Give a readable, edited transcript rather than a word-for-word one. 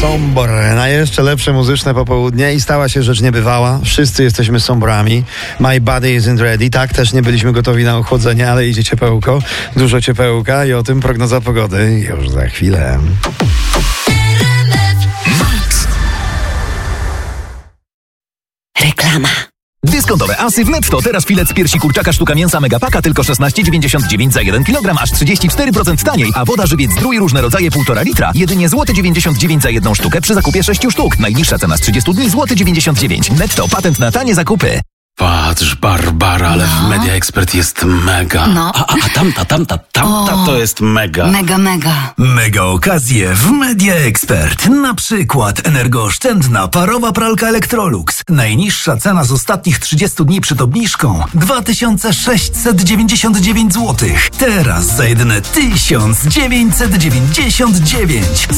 Sombor na jeszcze lepsze muzyczne popołudnie i stała się rzecz niebywała. Wszyscy jesteśmy sombrami. My body isn't ready. Tak, też nie byliśmy gotowi na ochłodzenie, ale idzie ciepełko. Dużo ciepełka i o tym prognoza pogody już za chwilę. Reklama. Dyskontowe asy w Netto. Teraz filet z piersi kurczaka sztuka mięsa Megapaka tylko 16,99 za 1 kg, aż 34% taniej. A woda żywiec Zdrój różne rodzaje 1,5 litra jedynie złoty 99 za jedną sztukę przy zakupie 6 sztuk. Najniższa cena z 30 dni złoty 99. Netto, patent na tanie zakupy. Patrz, Barbara, ale w Media Expert jest mega. No. A tamta to jest mega. Mega. Mega okazje w Media Expert. Na przykład energooszczędna parowa pralka Electrolux. Najniższa cena z ostatnich 30 dni przed obniżką 2699 zł. Teraz za jedyne 1999.